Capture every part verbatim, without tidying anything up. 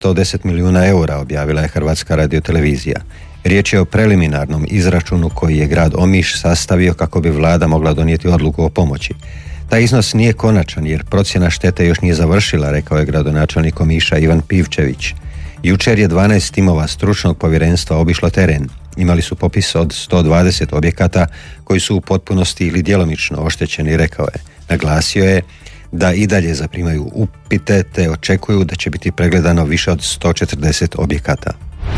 sto deset milijuna eura, objavila je Hrvatska radiotelevizija. Riječ je o preliminarnom izračunu koji je grad Omiš sastavio kako bi vlada mogla donijeti odluku o pomoći. Taj iznos nije konačan jer procjena štete još nije završila, rekao je gradonačelnik Omiša Ivan Pivčević. Jučer je dvanaest timova stručnog povjerenstva obišlo teren. Imali su popis od sto dvadeset objekata koji su u potpunosti ili djelomično oštećeni, rekao je. Naglasio je da i dalje zaprimaju upite te očekuju da će biti pregledano više od sto četrdeset objekata.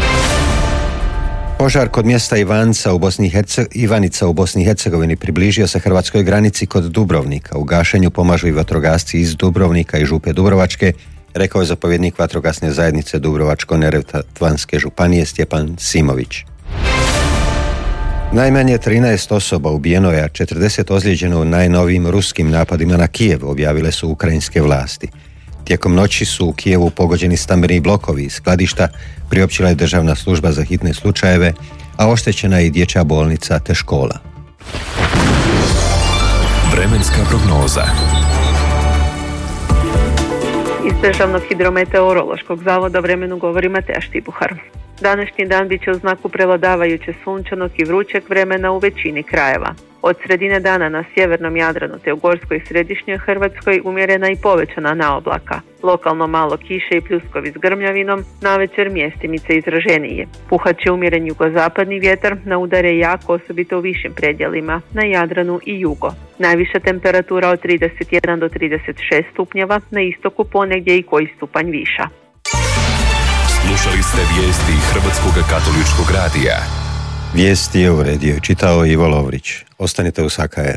Požar kod mjesta Ivanca u Bosni i Herce... Ivanica u Bosni i Hercegovini približio se hrvatskoj granici kod Dubrovnika. U gašenju pomažu i vatrogasci iz Dubrovnika i Župe Dubrovačke, rekao je zapovjednik vatrogasne zajednice Dubrovačko-neretvanske županije Stjepan Simović. Najmanje trinaest osoba ubijeno je, a četrdeset ozlijeđeno u najnovijim ruskim napadima na Kijev, objavile su ukrajinske vlasti. Tijekom noći su u Kijevu pogođeni stambeni blokovi i skladišta, priopćila je Državna služba za hitne slučajeve, a oštećena je i dječja bolnica te škola. Vremenska prognoza. Iz Državnog hidrometeorološkog zavoda vremenu govori Mateja Štibuhar. Današnji dan bit će u znaku prevladavajuće sunčanog i vrućeg vremena u većini krajeva. Od sredine dana na sjevernom Jadranu te u Gorskoj i središnjoj Hrvatskoj umjerena i povećana naoblaka. Lokalno malo kiše i pljuskovi s grmljavinom, navečer mjestimice izraženije. Puhat će umjeren jugozapadni vjetar, na udare jako, osobito u višim predjelima, na Jadranu i jugo. Najviša temperatura od trideset jedan do trideset šest stupnjeva, na istoku ponegdje i koji stupanj viša. Slušali ste vijesti Hrvatskog katoličkog radija. Vijesti je uredio i čitao Ivo Lovrić. Ostanite uz H K R.